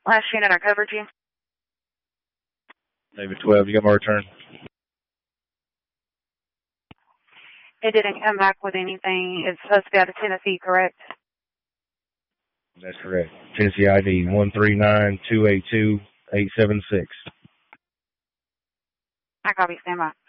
Last unit, I covered you. David 12, you got my return? It didn't come back with anything. It's supposed to be out of Tennessee, correct? That's correct. Tennessee ID 139-282-876. I copy, stand by.